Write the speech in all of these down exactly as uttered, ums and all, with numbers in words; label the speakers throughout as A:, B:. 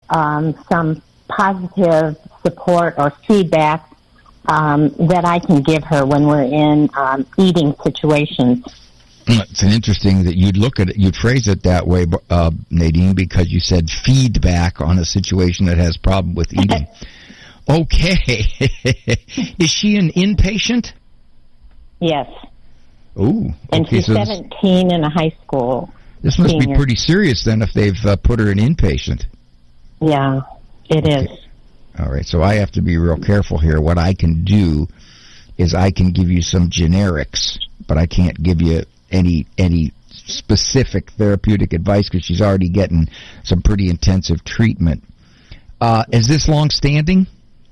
A: um, some positive support or feedback um, that I can give her when we're in um, eating situations.
B: It's interesting that you'd look at it, you'd phrase it that way, uh, Nadine, because you said feedback on a situation that has problem with eating. Okay. Is she an inpatient?
A: Yes.
B: Ooh.
A: And
B: okay,
A: she's
B: so
A: seventeen and a high school
B: This must
A: senior.
B: be pretty serious then if they've uh, put her in inpatient.
A: Yeah, it
B: okay.
A: is.
B: All right, so I have to be real careful here. What I can do is I can give you some generics, but I can't give you any any specific therapeutic advice because she's already getting some pretty intensive treatment. Uh, is this long-standing?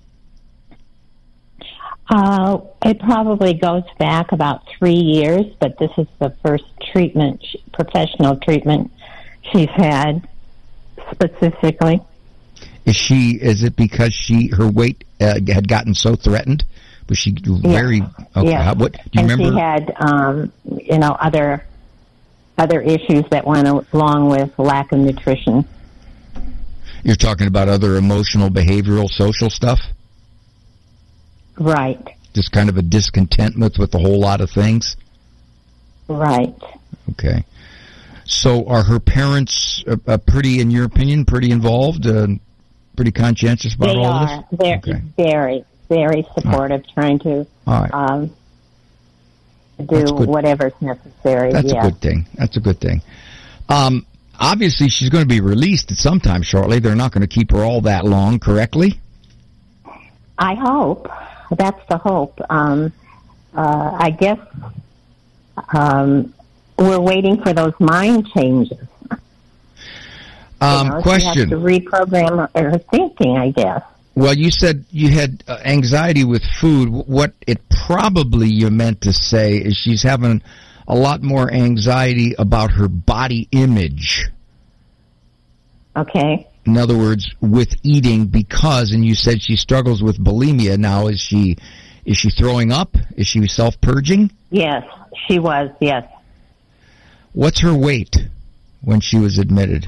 A: Uh, it probably goes back about three years, but this is the first treatment, professional treatment she's had specifically.
B: Is she? Is it because she her weight uh, had gotten so threatened? Was she very?
A: Yes.
B: Okay.
A: Yes.
B: How, what do you
A: and
B: remember?
A: she had, um, you know, other other issues that went along with lack of nutrition.
B: You're talking about other emotional, behavioral, social stuff?
A: Right.
B: Just kind of a discontentment with a whole lot of things?
A: Right.
B: Okay. So are her parents uh, uh, pretty, in your opinion, pretty involved, uh, pretty conscientious about
A: they
B: all
A: are.
B: this?
A: They're
B: okay.
A: very, very supportive, right. trying to
B: all right.
A: um, do whatever's necessary.
B: That's
A: yeah.
B: a good thing. That's a good thing. Um, obviously, she's going to be released at some time shortly. They're not going to keep her all that long, correctly?
A: I hope. That's the hope. Um, uh, I guess um, we're waiting for those mind changes.
B: Um,
A: you know,
B: question.
A: She has to reprogram her thinking, I guess.
B: Well, you said you had uh, anxiety with food. What it probably you meant to say is she's having a lot more anxiety about her body image.
A: Okay.
B: In other words, with eating because, and you said she struggles with bulimia. Now, is she is she throwing up? Is she self-purging?
A: Yes, she was, yes.
B: What's her weight when she was admitted?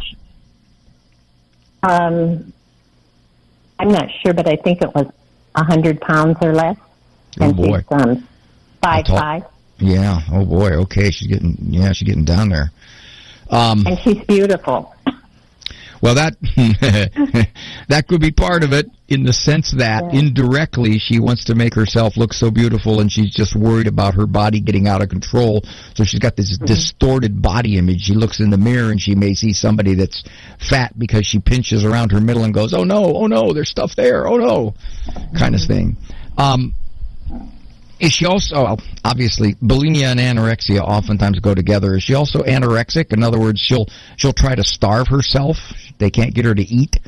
A: Um, I'm not sure, but I think it was one hundred pounds or less.
B: Oh,
A: and
B: boy.
A: she's um, five five.
B: Yeah, oh boy, okay, she's getting, yeah, she's getting down there. Um,
A: and she's beautiful.
B: Well, that that could be part of it in the sense that yeah. indirectly she wants to make herself look so beautiful and she's just worried about her body getting out of control. So she's got this mm-hmm. distorted body image. She looks in the mirror and she may see somebody that's fat because she pinches around her middle and goes, oh no, oh no, there's stuff there, oh no, kind of thing. Um, is she also, obviously, bulimia and anorexia oftentimes go together. Is she also anorexic? In other words, she'll she'll try to starve herself. They can't get her to eat?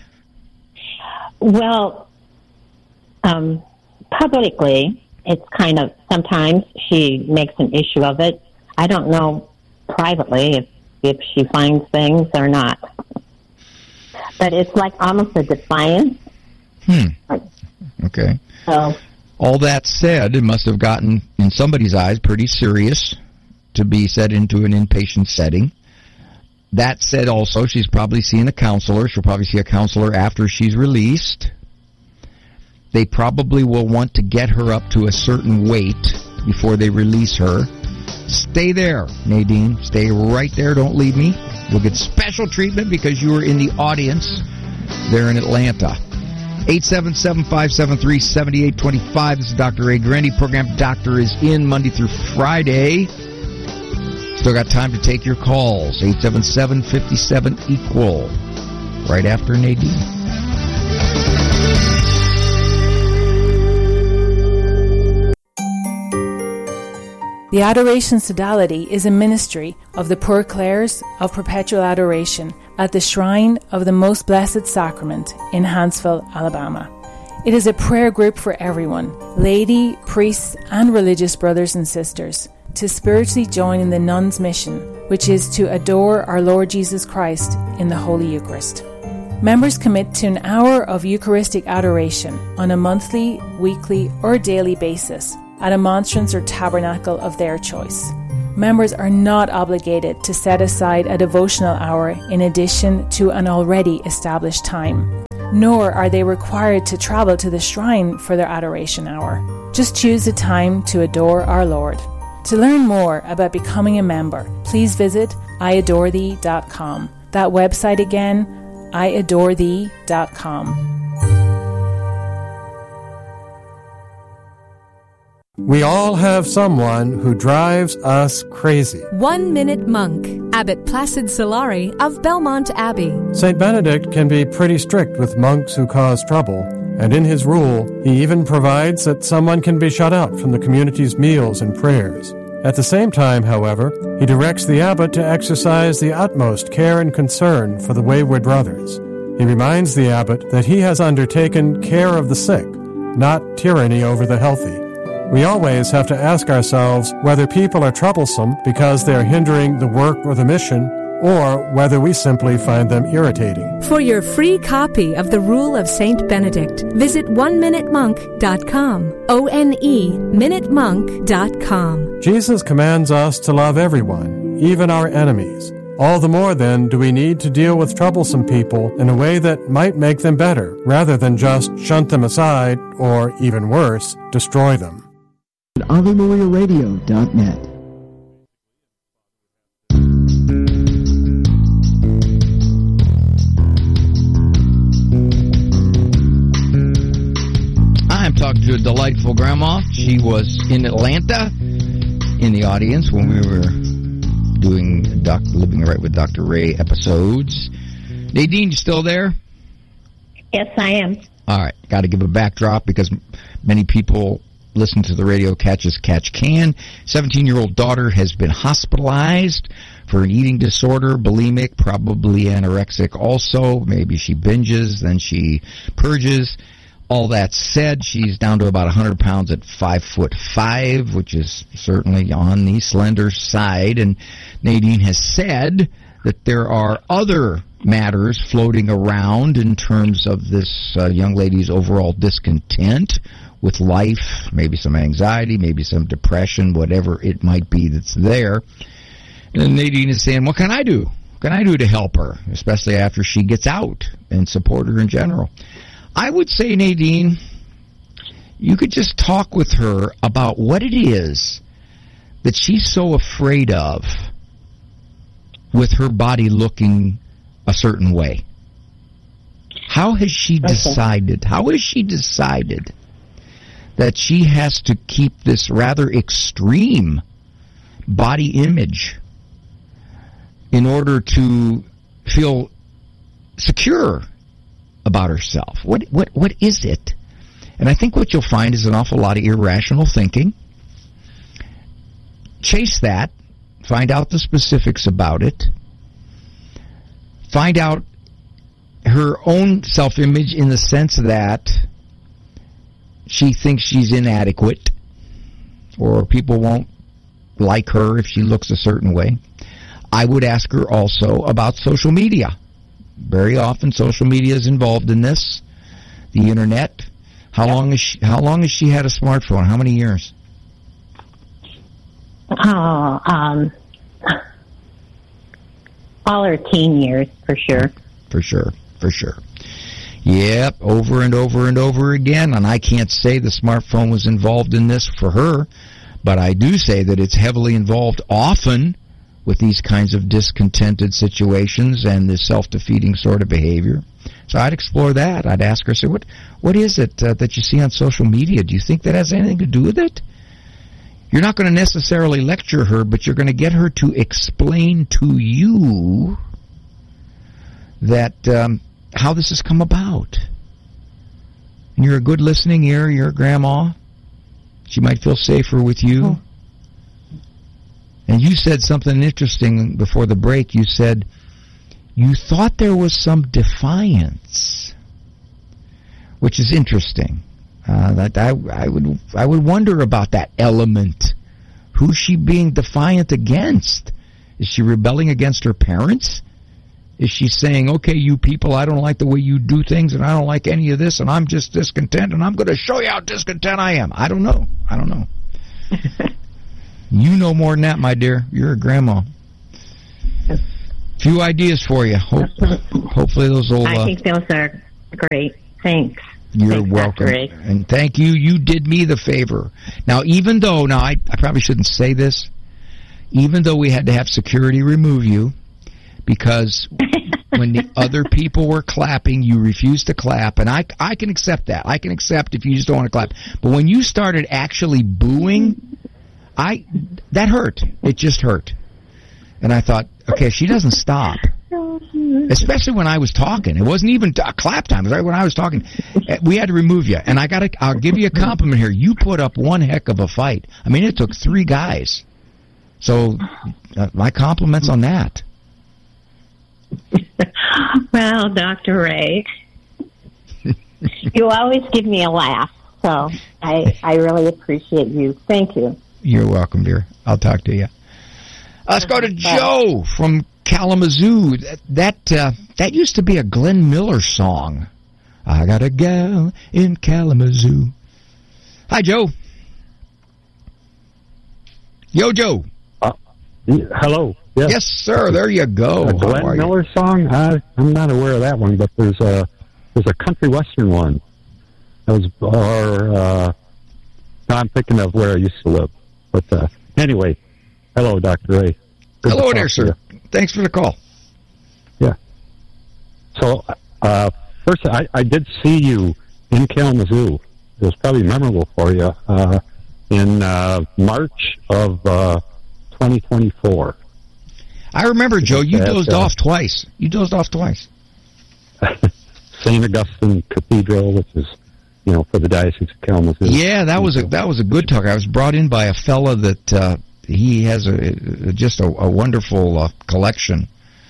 A: Well, um, publicly, it's kind of, sometimes she makes an issue of it. I don't know privately if, if she finds things or not. But it's like almost a defiance.
B: Hmm. Okay.
A: So...
B: All that said, it must have gotten, in somebody's eyes, pretty serious to be set into an inpatient setting. That said, also, she's probably seeing a counselor. She'll probably see a counselor after she's released. They probably will want to get her up to a certain weight before they release her. Stay there, Nadine. Stay right there. Don't leave me. You'll get special treatment because you were in the audience there in Atlanta. eight seven seven, five seven three, seven eight two five. This is Doctor Ray Grandy. Program Doctor is in Monday through Friday. Still got time to take your calls. eight seven seven, five seven, equal. Right after Nadine.
C: The Adoration Sodality is a ministry of the Poor Clares of Perpetual Adoration at the Shrine of the Most Blessed Sacrament in Huntsville, Alabama. It is a prayer group for everyone, laity, priests, and religious brothers and sisters, to spiritually join in the nuns' mission, which is to adore our Lord Jesus Christ in the Holy Eucharist. Members commit to an hour of Eucharistic adoration on a monthly, weekly, or daily basis at a monstrance or tabernacle of their choice. Members are not obligated to set aside a devotional hour in addition to an already established time. nor are they required to travel to the shrine for their adoration hour. Just choose a time to adore our Lord. To learn more about becoming a member, please visit I adore thee dot com. That website again, I adore thee dot com.
D: We all have someone who drives us crazy.
E: One Minute Monk, Abbot Placid Solari of Belmont Abbey.
D: Saint Benedict can be pretty strict with monks who cause trouble, and in his rule, he even provides that someone can be shut out from the community's meals and prayers. At the same time, however, he directs the abbot to exercise the utmost care and concern for the wayward brothers. He reminds the abbot that he has undertaken care of the sick, not tyranny over the healthy. We always have to ask ourselves whether people are troublesome because they are hindering the work or the mission, or whether we simply find them irritating.
E: For your free copy of the Rule of Saint Benedict, visit one minute monk dot com. O N E, minute monk dot com.
D: Jesus commands us to love everyone, even our enemies. All the more, then, do we need to deal with troublesome people in a way that might make them better, rather than just shunt them aside, or, even worse, destroy them.
F: Ave Maria Radio dot net.
B: I'm talking to a delightful grandma. She was in Atlanta in the audience when we were doing Doc, Living Right with Doctor Ray episodes. Nadine, you still there?
A: Yes, I am.
B: All right. Got to give a backdrop because many people listen to the radio Catch as Catch Can. seventeen-year-old daughter has been hospitalized for an eating disorder, bulimic, probably anorexic also. Maybe she binges, then she purges. All that said, she's down to about one hundred pounds at five foot five, which is certainly on the slender side. And Nadine has said that there are other matters floating around in terms of this uh, young lady's overall discontent with life, maybe some anxiety, maybe some depression, whatever it might be that's there. And Nadine is saying, what can I do? What can I do to help her, especially after she gets out, and support her in general? I would say, Nadine, you could just talk with her about what it is that she's so afraid of with her body looking a certain way. How has she decided, how has she decided that she has to keep this rather extreme body image in order to feel secure about herself? What what what is it? And I think what you'll find is an awful lot of irrational thinking. Chase that, find out the specifics about it, find out her own self-image in the sense that she thinks she's inadequate, or people won't like her if she looks a certain way. I would ask her also about social media. Very often social media is involved in this. The internet. How yep. long is she, how long has she had a smartphone? How many years?
A: Oh, um, all her teen years, for sure.
B: For sure, for sure. Yep, over and over and over again, and I can't say the smartphone was involved in this for her, but I do say that it's heavily involved often with these kinds of discontented situations and this self-defeating sort of behavior. So I'd explore that. I'd ask her, say, what, what is it uh, that you see on social media? Do you think that has anything to do with it? You're not going to necessarily lecture her, but you're going to get her to explain to you that um, how this has come about. And you're a good listening ear. You're a grandma. She might feel safer with you. Oh. And you said something interesting before the break. You said you thought there was some defiance, which is interesting. Uh, that I, I would I would wonder about that element. Who's she being defiant against? Is she rebelling against her parents? Is she saying, okay, you people, I don't like the way you do things, and I don't like any of this, and I'm just discontent, and I'm going to show you how discontent I am? I don't know. I don't know. You know more than that, my dear. You're a grandma. Few ideas for you. Hope, hopefully those will...
A: I
B: uh,
A: think those are Great. Thanks.
B: You're
A: Thanks,
B: welcome.
A: Doctor A.
B: And thank you. You did me the favor. Now, even though, now I, I probably shouldn't say this, even though we had to have security remove you, because when the other people were clapping, you refused to clap, and I, I can accept that. I can accept if you just don't want to clap. But when you started actually booing, I that hurt. It just hurt. And I thought, okay, she doesn't stop. Especially when I was talking. It wasn't even a clap time. It was right when I was talking. We had to remove you. And I gotta, I'll give you a compliment here. You put up one heck of a fight. I mean, it took three guys. So, uh, my compliments on that.
A: Well, Doctor Ray, you always give me a laugh. So I, I really appreciate you. Thank you.
B: You're welcome, dear. I'll talk to you. Uh, let's go to Joe from Kalamazoo. That that, uh, that used to be a Glenn Miller song. I got a gal in Kalamazoo. Hi, Joe. Yo, Joe.
G: Uh, hello. Yes.
B: yes, sir. There you go.
G: A Glenn Miller you? song? I, I'm not aware of that one, but there's a there's a country western one. That was, or uh, I'm thinking of where I used to live. But uh, anyway, hello, Doctor A. Good
B: hello there, sir. Thanks for the call.
G: Yeah. So, uh, first, I, I did see you in Kalamazoo. It was probably memorable for you uh, in uh, March of uh, twenty twenty-four.
B: I remember, Joe, you
G: at,
B: dozed
G: uh,
B: off twice. You dozed off twice.
G: Saint Augustine Cathedral, which is, you know, for the Diocese of Kalamazoo.
B: Yeah, that was a that was a good talk. I was brought in by a fella that uh, he has a just a, a wonderful uh, collection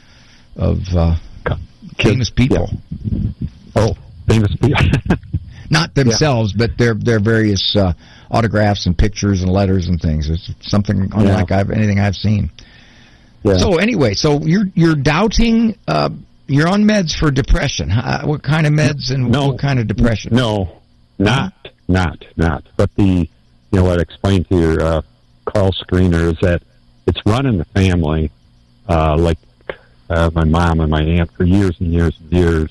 B: of uh, famous people.
G: Yeah. Oh, famous people.
B: Not themselves, yeah. but their their various uh, autographs and pictures and letters and things. It's something unlike yeah. I've, anything I've seen. Yeah. So anyway, so you're you're doubting. Uh, you're on meds for depression. Uh, what kind of meds and
G: no,
B: what kind of depression?
G: No, not not not. But the you know what I explained to your uh, call screener is that it's run in the family, uh, like uh, my mom and my aunt for years and years and years,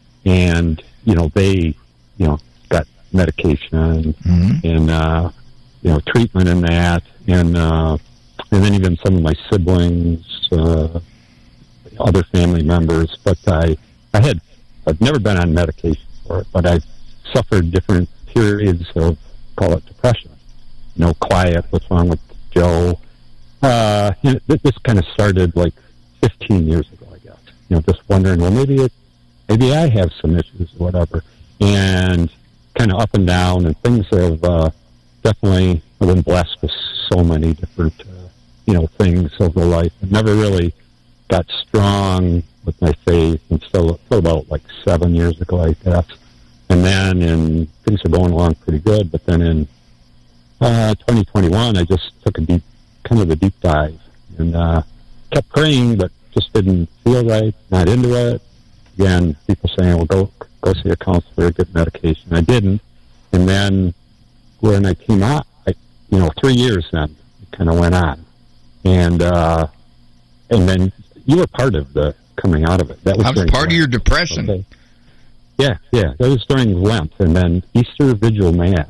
G: and you know they you know got medication mm-hmm. and uh, you know treatment in that and. Uh, And then even some of my siblings, uh, other family members. But I, I had, I've never been on medication for it, but I've suffered different periods of, call it depression. You know, quiet, what's wrong with Joe? Uh, you know, this, this kind of started like fifteen years ago, I guess. You know, just wondering, well, maybe it, maybe I have some issues or whatever. And kind of up and down, and things have, uh, definitely, I've been blessed with so many different, uh, you know, things over life. I never really got strong with my faith until, until about like seven years ago, I guess. And then, and things are going along pretty good. But then in uh, twenty twenty-one, I just took a deep, kind of a deep dive, and uh, kept praying, but just didn't feel right, not into it. Again, people saying, "Well, go go see a counselor, get medication." I didn't, and then when I came out, I, you know, three years then it kind of went on. And uh, and then you were part of the coming out of it. That was,
B: I was part
G: Lent.
B: of your depression.
G: Okay. Yeah, yeah. That was during Lent, and then Easter Vigil Mass.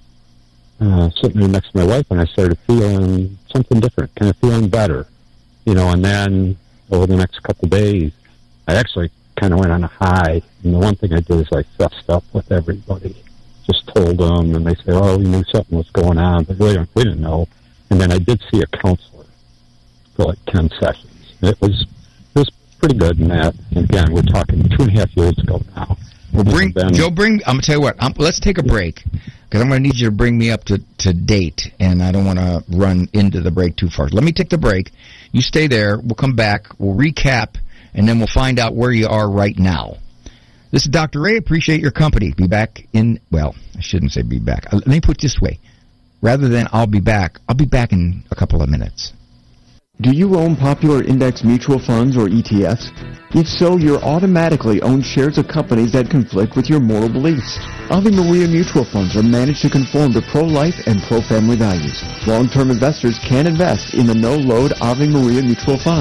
G: Uh, sitting there next to my wife, and I started feeling something different, kind of feeling better, you know. And then over the next couple of days, I actually kind of went on a high. And the one thing I did is I fessed up with everybody, just told them, and they said, "Oh, we knew something was going on, but we, we didn't know." And then I did see a counselor for like ten sessions. It was it was pretty good in that. And again, we're talking two and a half years ago now.
B: Well, bring then, Joe. Bring. I'm gonna tell you what. I'm, let's take a break because I'm gonna need you to bring me up to, to date, and I don't want to run into the break too far. Let me take the break. You stay there. We'll come back. We'll recap, and then we'll find out where you are right now. This is Doctor Ray. Appreciate your company. Be back in. Well, I shouldn't say be back. Let me put it this way. Rather than I'll be back, I'll be back in a couple of minutes.
F: Do you own popular index mutual funds or E T Fs? If so, you're automatically own shares of companies that conflict with your moral beliefs. Ave Maria mutual funds are managed to conform to pro-life and pro-family values. Long-term investors can invest in the no-load Ave Maria mutual funds.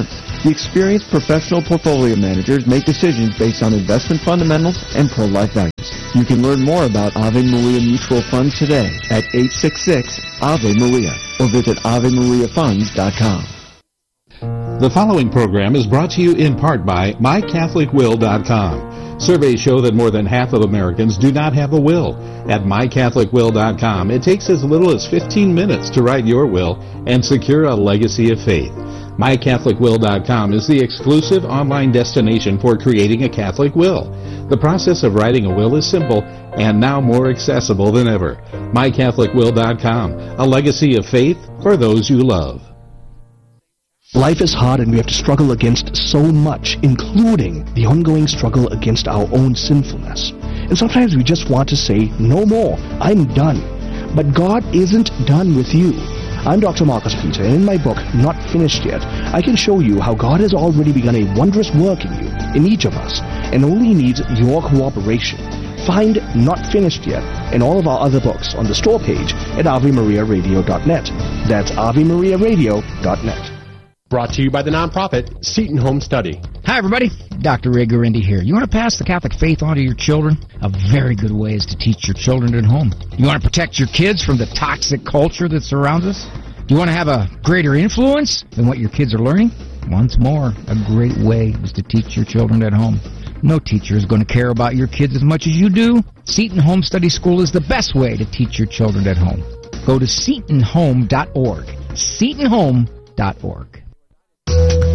F: The experienced professional portfolio managers make decisions based on investment fundamentals and pro-life values. You can learn more about Ave Maria Mutual Funds today at eight six six, A V E, Maria or visit ave maria funds dot com.
H: The following program is brought to you in part by my catholic will dot com. Surveys show that more than half of Americans do not have a will. At my catholic will dot com, it takes as little as fifteen minutes to write your will and secure a legacy of faith. my catholic will dot com is the exclusive online destination for creating a Catholic will. The process of writing a will is simple and now more accessible than ever. my catholic will dot com, a legacy of faith for those you love.
I: Life is hard and we have to struggle against so much, including the ongoing struggle against our own sinfulness. And sometimes we just want to say, no more, I'm done. But God isn't done with you. I'm Doctor Marcus Peter, and in my book, Not Finished Yet, I can show you how God has already begun a wondrous work in you, in each of us, and only needs your cooperation. Find Not Finished Yet and all of our other books on the store page at ave maria radio dot net. That's ave maria radio dot net.
J: Brought to you by the nonprofit Seton Home Study.
B: Hi, everybody. Doctor Ray Guarendi here. You want to pass the Catholic faith on to your children? A very good way is to teach your children at home. You want to protect your kids from the toxic culture that surrounds us? Do you want to have a greater influence than what your kids are learning? Once more, a great way is to teach your children at home. No teacher is going to care about your kids as much as you do. Seton Home Study School is the best way to teach your children at home. Go to seton home dot org. seton home dot org.